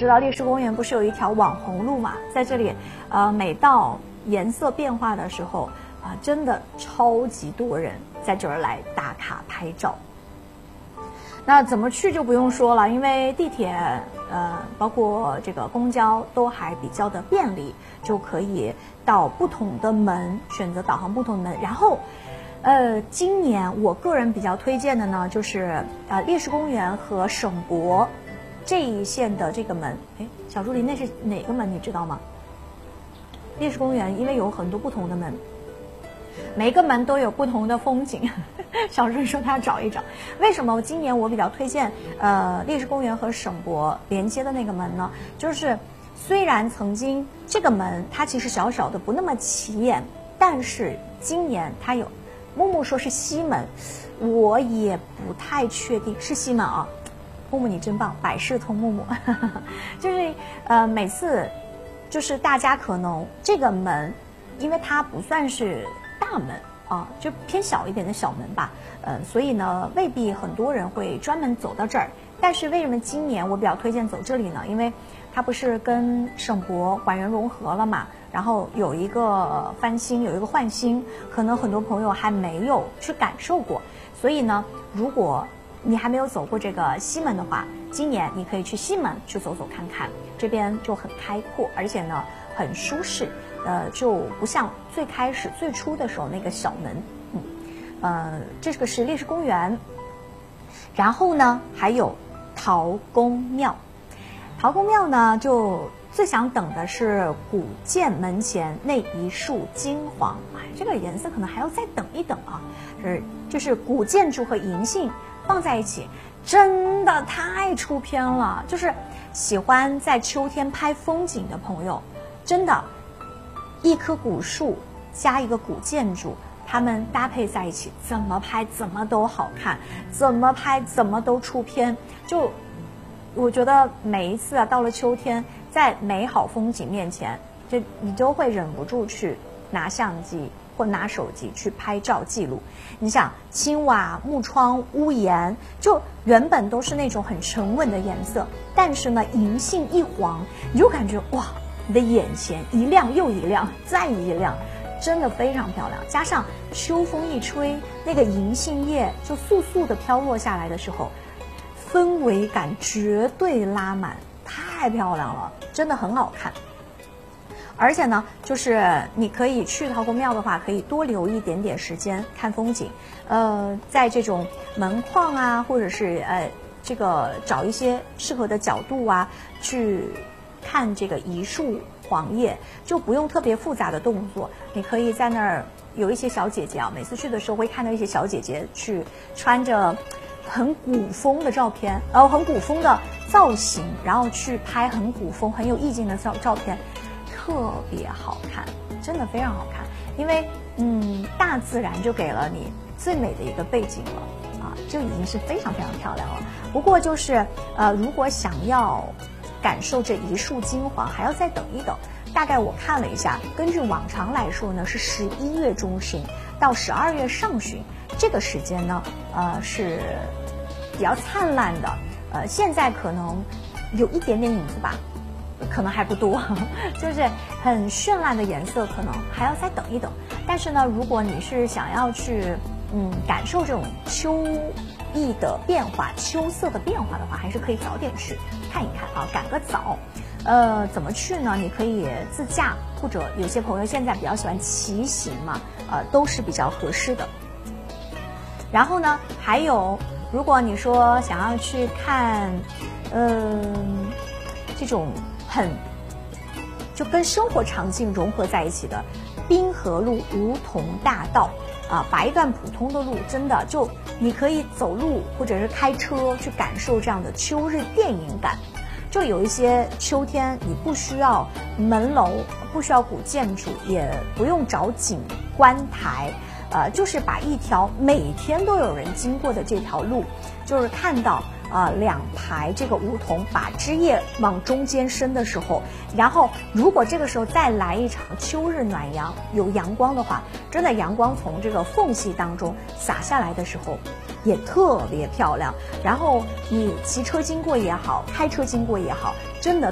知道烈士公园不是有一条网红路嘛，在这里每到颜色变化的时候真的超级多人在这儿来打卡拍照。那怎么去就不用说了，因为地铁包括这个公交都还比较的便利，就可以到不同的门，选择导航不同的门。然后今年我个人比较推荐的呢，就是烈士公园和省博这一线的这个门。哎，小助理，那是哪个门你知道吗？烈士公园因为有很多不同的门，每个门都有不同的风景。小助理说他要找一找，为什么今年我比较推荐烈士公园和省博连接的那个门呢？就是虽然曾经这个门它其实小小的不那么起眼，但是今年它有，木木说是西门，我也不太确定是西门啊。木木你真棒，百事通木木。就是每次就是大家可能这个门，因为它不算是大门就偏小一点的小门吧，所以呢未必很多人会专门走到这儿。但是为什么今年我比较推荐走这里呢？因为它不是跟省博馆园融合了嘛，然后有一个翻新，有一个换新，可能很多朋友还没有去感受过。所以呢，如果你还没有走过这个西门的话，今年你可以去西门去走走看看，这边就很开阔，而且呢很舒适，就不像最开始最初的时候那个小门。这个是烈士公园，然后呢还有陶公庙。陶公庙呢，就最想等的是古建门前那一束金黄，这个颜色可能还要再等一等啊。就是古建筑和银杏放在一起，真的太出片了。就是喜欢在秋天拍风景的朋友，真的，一棵古树加一个古建筑，它们搭配在一起，怎么拍怎么都好看，怎么拍怎么都出片。就我觉得每一次到了秋天，在美好风景面前，你就会忍不住去拿相机或拿手机去拍照记录。你想青瓦、木窗、屋檐，就原本都是那种很沉稳的颜色，但是呢银杏一黄，你就感觉哇，你的眼前一亮又一亮再一亮，真的非常漂亮。加上秋风一吹，那个银杏叶就簌簌的飘落下来的时候，氛围感绝对拉满，太漂亮了，真的很好看。而且呢，就是你可以去陶公庙的话，可以多留一点点时间看风景。在这种门框啊，或者是这个找一些适合的角度啊，去看这个一束黄叶，就不用特别复杂的动作。你可以在那儿有一些小姐姐每次去的时候会看到一些小姐姐去穿着很古风的照片，很古风的造型，然后去拍很古风很有意境的照片，特别好看，真的非常好看。因为大自然就给了你最美的一个背景了就已经是非常非常漂亮了。不过就是如果想要感受这一束金黄，还要再等一等。大概我看了一下，根据往常来说呢，是11月中旬到12月上旬，这个时间呢是比较灿烂的。现在可能有一点点影子吧，可能还不多，就是很绚烂的颜色，可能还要再等一等。但是呢，如果你是想要去感受这种秋意的变化、秋色的变化的话，还是可以早点去看一看赶个早。怎么去呢？你可以自驾，或者有些朋友现在比较喜欢骑行嘛，都是比较合适的。然后呢，还有如果你说想要去看这种就跟生活场景融合在一起的滨河路梧桐大道把一段普通的路，真的就你可以走路或者是开车去感受这样的秋日电影感。就有一些秋天你不需要门楼，不需要古建筑，也不用找景观台，就是把一条每天都有人经过的这条路，就是看到两排这个梧桐把枝叶往中间伸的时候，然后如果这个时候再来一场秋日暖阳，有阳光的话，真的阳光从这个缝隙当中洒下来的时候也特别漂亮。然后你骑车经过也好，开车经过也好，真的